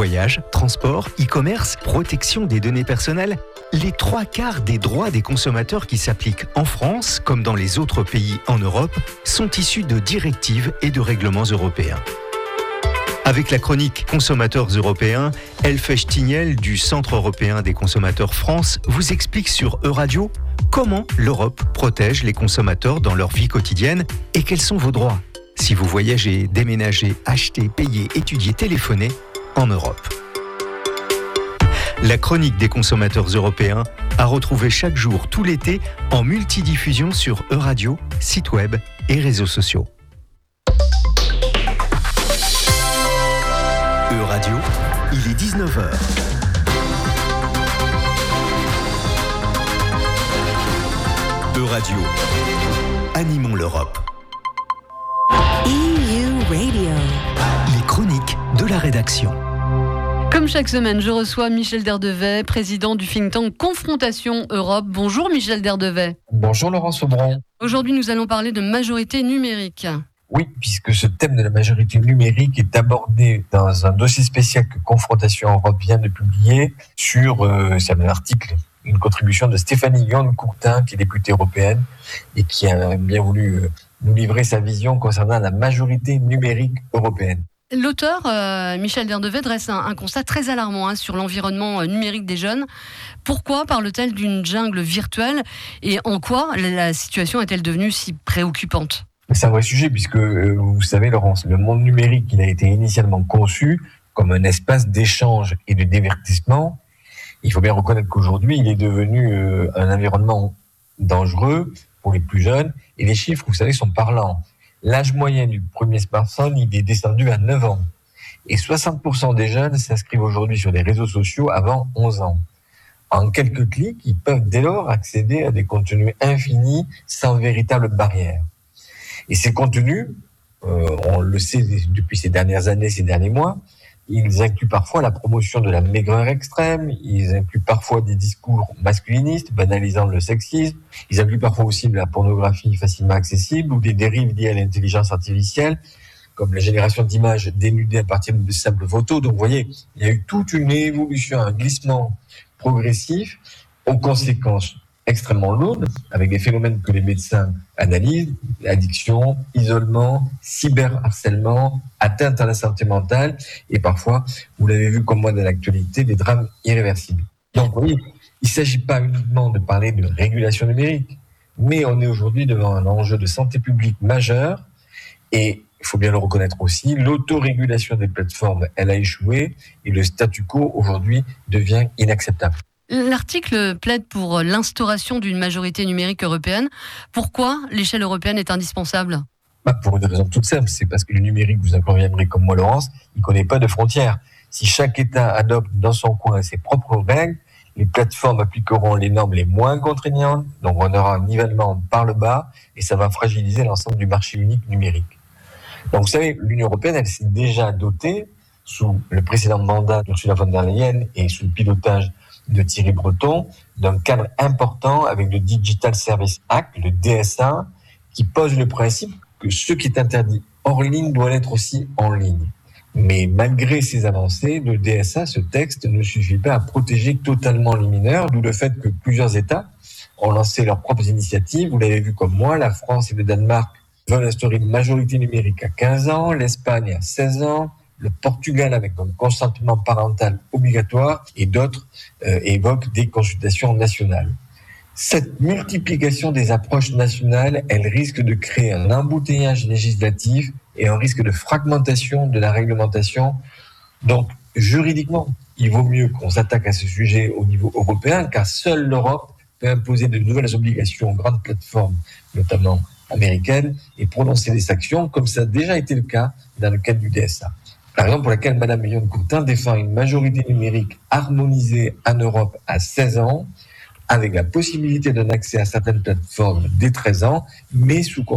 Voyage, transport, e-commerce, protection des données personnelles. Les 3/4 des droits des consommateurs qui s'appliquent en France, comme dans les autres pays en Europe, sont issus de directives et de règlements européens. Avec la chronique Consommateurs européens, Elfèche Tignel du Centre européen des consommateurs France vous explique sur Euradio comment l'Europe protège les consommateurs dans leur vie quotidienne et quels sont vos droits si vous voyagez, déménagez, achetez, payez, étudiez, téléphonez en Europe. La chronique des consommateurs européens à retrouver chaque jour tout l'été en multidiffusion sur Euradio, site web et réseaux sociaux. Euradio, il est 19h. Euradio, animons l'Europe. EU Radio. Les chroniques de la rédaction. Comme chaque semaine, je reçois Michel Derdevet, président du think tank Confrontation Europe. Bonjour Michel Derdevet. Bonjour Laurence Aubron. Aujourd'hui, nous allons parler de majorité numérique. Oui, puisque ce thème de la majorité numérique est abordé dans un dossier spécial que Confrontation Europe vient de publier sur c'est un article, une contribution de Stéphanie Yon-Courtin, qui est députée européenne et qui a bien voulu nous livrer sa vision concernant la majorité numérique européenne. L'auteur, Michel Derdevet, dresse un constat très alarmant sur l'environnement numérique des jeunes. Pourquoi parle-t-elle d'une jungle virtuelle et en quoi la situation est-elle devenue si préoccupante ? C'est un vrai sujet puisque, vous savez Laurence, le monde numérique il a été initialement conçu comme un espace d'échange et de divertissement. Il faut bien reconnaître qu'aujourd'hui, il est devenu un environnement dangereux pour les plus jeunes et les chiffres, vous savez, sont parlants. L'âge moyen du premier smartphone, il est descendu à 9 ans. Et 60% des jeunes s'inscrivent aujourd'hui sur des réseaux sociaux avant 11 ans. En quelques clics, ils peuvent dès lors accéder à des contenus infinis sans véritable barrière. Et ces contenus, on le sait depuis ces dernières années, ces derniers mois, ils incluent parfois la promotion de la maigreur extrême, ils incluent parfois des discours masculinistes, banalisant le sexisme, ils incluent parfois aussi de la pornographie facilement accessible ou des dérives liées à l'intelligence artificielle, comme la génération d'images dénudées à partir de simples photos. Donc vous voyez, il y a eu toute une évolution, un glissement progressif aux conséquences extrêmement lourdes, avec des phénomènes que les médecins analysent, addiction, isolement, cyberharcèlement, atteinte à la santé mentale, et parfois, vous l'avez vu comme moi dans l'actualité, des drames irréversibles. Donc, vous voyez, il ne s'agit pas uniquement de parler de régulation numérique, mais on est aujourd'hui devant un enjeu de santé publique majeur, et il faut bien le reconnaître aussi, l'autorégulation des plateformes, elle a échoué, et le statu quo aujourd'hui devient inacceptable. L'article plaide pour l'instauration d'une majorité numérique européenne. Pourquoi l'échelle européenne est indispensable ? Pour une raison toute simple, c'est parce que le numérique, vous en conviendrez comme moi Laurence, il ne connaît pas de frontières. Si chaque État adopte dans son coin ses propres règles, les plateformes appliqueront les normes les moins contraignantes, donc on aura un nivellement par le bas et ça va fragiliser l'ensemble du marché unique numérique. Donc vous savez, l'Union européenne, elle s'est déjà dotée, sous le précédent mandat d'Ursula von der Leyen et sous le pilotage de Thierry Breton, d'un cadre important avec le Digital Service Act, le DSA, qui pose le principe que ce qui est interdit hors ligne doit l'être aussi en ligne. Mais malgré ces avancées, le DSA, ce texte, ne suffit pas à protéger totalement les mineurs, d'où le fait que plusieurs États ont lancé leurs propres initiatives. Vous l'avez vu comme moi, la France et le Danemark veulent instaurer une majorité numérique à 15 ans, l'Espagne à 16 ans, le Portugal avec un consentement parental obligatoire et d'autres évoquent des consultations nationales. Cette multiplication des approches nationales, elle risque de créer un embouteillage législatif et un risque de fragmentation de la réglementation. Donc, juridiquement, il vaut mieux qu'on s'attaque à ce sujet au niveau européen, car seule l'Europe peut imposer de nouvelles obligations aux grandes plateformes, notamment américaines, et prononcer des sanctions, comme ça a déjà été le cas dans le cadre du DSA. La raison pour laquelle Mme Yon-Courtin défend une majorité numérique harmonisée en Europe à 16 ans, avec la possibilité d'un accès à certaines plateformes dès 13 ans, mais sous